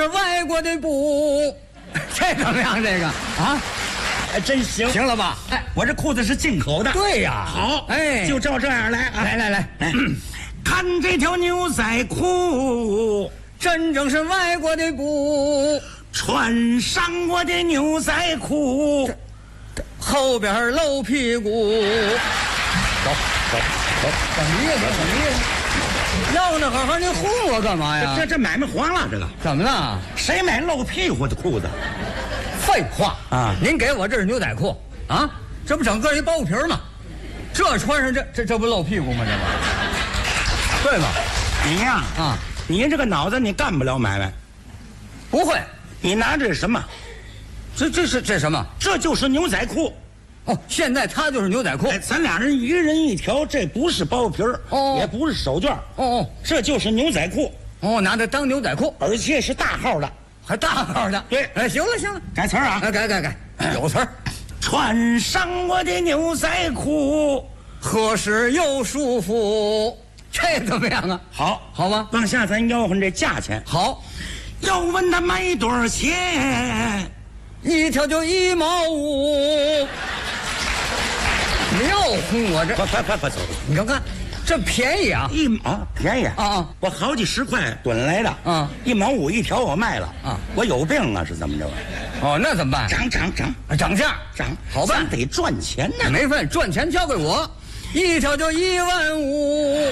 是外国的布，这怎么样？这个啊， 真行， 行了吧？ 哎，我这裤子是进口的。 对呀， 好， 哎， 就照这样来啊！ 来， 看这条牛仔裤， 真正是外国的布， 穿上我的牛仔裤， 后边露屁股。走，怎么意思？要那好好，您哄我干嘛呀？ 这买卖黄了，这个怎么了？ 谁买露屁股的裤子？ 废话啊！ 您给我这是牛仔裤啊，这不整个一包皮吗？这穿上这不露屁股吗？这不，对吗？ 你呀啊， 你这个脑子你干不了买卖， 不会。 你拿这是什么？ 这什么？ 这就是牛仔裤。 哦，现在它就是牛仔裤。 哎，咱俩人一人一条，这不是包皮儿， 哦， 也不是手绢， 哦， 这就是牛仔裤。 哦，拿它当牛仔裤， 而且是大号的， 还大号的。 对， 哎，行了， 改词儿啊， 改，有词儿。 穿上我的牛仔裤， 合适又舒服，这怎么样啊？好吧。 往下咱吆喝这价钱。 好， 要问他买多少钱， 一条就1毛5。你又哄我这， 快走！ 你看，这便宜啊！ 便宜啊！ 我好几十块囤来的，1毛5一条，我卖了啊！我有病啊，是怎么着？ 哦，那怎么办？ 涨价， 好办， 咱得赚钱呢。 没份赚钱交给我，一条就1万5。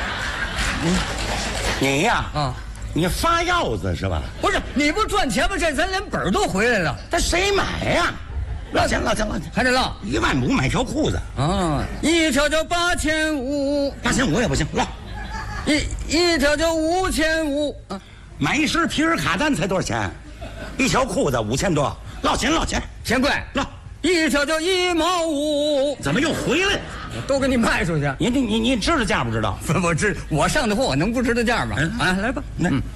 你呀你发药子是吧？ 不是，你不赚钱吗？这咱连本都回来了， 他谁买呀？落钱， 还得落 1万5买条裤子啊，一条就8500 也不行，落一条就5500啊。 买一身皮尔卡丹才多少钱？一条裤子5000多，落钱， 嫌贵， 落一条就1毛5。 怎么又回来了？ 都给你卖出去。 你知道价不知道？ 我知，我上的货，我能不知道价吗？来吧，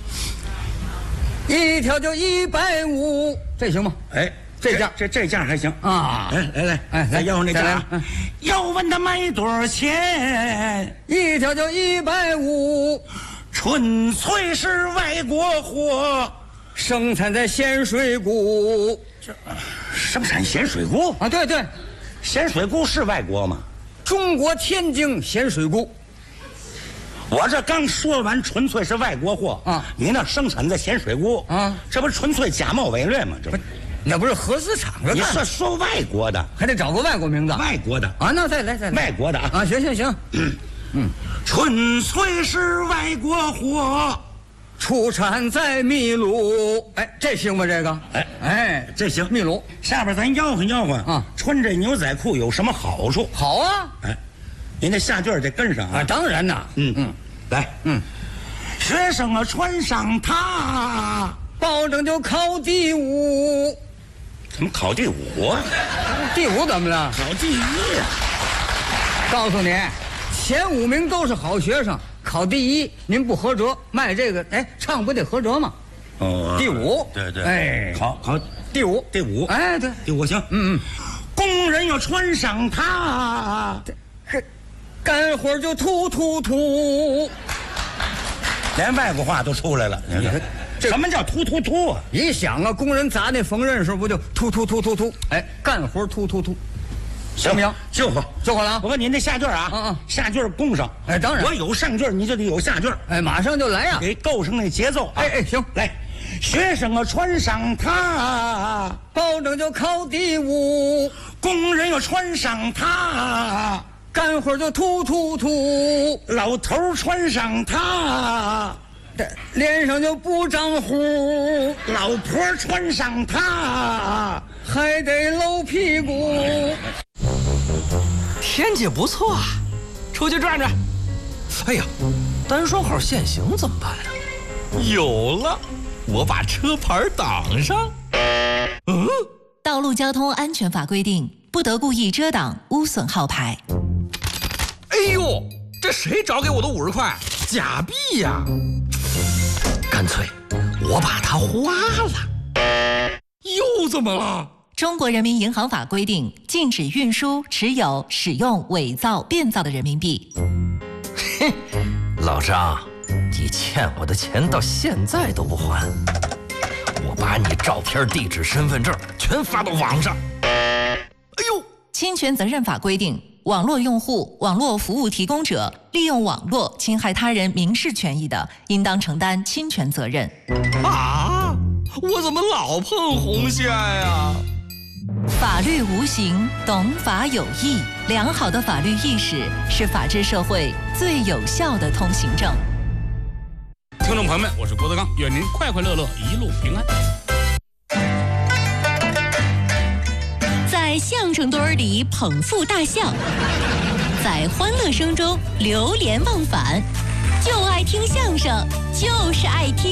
一条就150，这行吗？ 哎，这价还行啊！ 来，再要那价。要问他买多少钱？ 一条就150， 纯粹是外国货， 生产在咸水沽。 生产咸水沽啊？对， 咸水沽是外国吗？ 中国天津咸水沽。 我这刚说完，纯粹是外国货啊！ 你那生产在咸水沽啊？ 这不纯粹假冒伪劣吗？这不， 那不是合资厂的？ 你说外国的， 还得找个外国名字。 外国的啊？那再来， 外国的啊！行， 纯粹是外国货， 出产在秘鲁。哎，这行吗？这个？哎， 这行。 秘鲁下边咱吆喝啊！穿这牛仔裤有什么好处？ 好啊！ 哎，您这下句得跟上啊！ 当然呐。 来，学生啊，穿上它， 保证就考第5。 怎么考第5啊？ 第5怎么了？ 考第1呀！ 告诉你，前5名都是好学生，考第1您不合辙，卖这个唱不得合辙吗？ 哦， 第5， 对， 哎， 考第5，哎，对， 第5行，工人要穿上它， 干活就突， 连外国话都出来了。什么叫突啊？ 你想啊，工人砸那缝纫时候不就突，哎，干活突，行不行？ 就好了。我问您那下句啊，下句供上。 哎，当然， 我有上句，你就得有下句。 哎，马上就来呀， 给构成那节奏。 哎，行， 来，学生啊，穿上它， 保证就考第5。 工人要穿上它， 干活就突， 老头穿上它， 脸上就不长胡， 老婆穿上它， 还得露屁股。 天气不错啊，出去转转。哎呀，单双号限行怎么办啊？有了，我把车牌挡上。 道路交通安全法规定，不得故意遮挡、污损号牌。 哎呦，这谁找给我的50块？假币呀！干脆我把它花了。又怎么了？ 中国人民银行法规定，禁止运输、持有、使用伪造、变造的人民币。 老张，你欠我的钱到现在都不还， 你照片、地址、身份证全发到网上。哎呦！ 侵权责任法规定，网络用户、网络服务提供者利用网络侵害他人民事权益的，应当承担侵权责任。 啊！我怎么老碰红线呀？ 法律无形，懂法有义。良好的法律意识是法治社会最有效的通行证。 听众朋友们，我是郭德纲，愿您快快乐乐，一路平安。 在相声堆儿里捧腹大笑，在欢乐声中流连忘返，就爱听相声，就是爱听。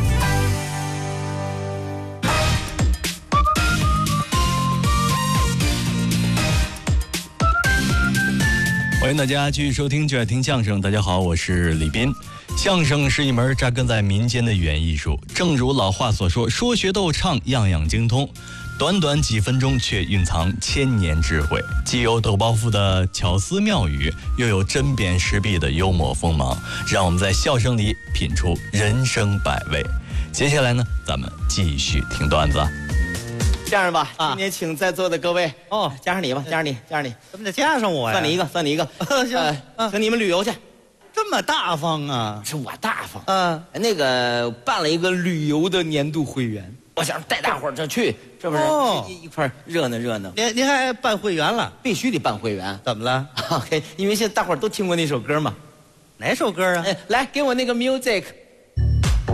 欢迎大家继续收听就爱听相声。大家好，我是李斌。相声是一门扎根在民间的语言艺术，正如老话所说，说学逗唱样样精通。短短几分钟却蕴藏千年智慧，既有抖包袱的巧思妙语，又有针砭时弊的幽默锋芒，让我们在笑声里品出人生百味。接下来呢，咱们继续听段子。 这样吧，今天请在座的各位加上你吧，加上你， 怎么得加上我呀？ 算你一个，请你们旅游去。 这么大方啊？ 是我大方。那个办了一个旅游的年度会员，我想带大伙儿这去，是不是？一块热闹热闹。 您还办会员了？ 必须得办会员。 怎么了 ？OK， 因为现在大伙儿都听过那首歌嘛。 哪首歌啊？ 来，给我那个 music。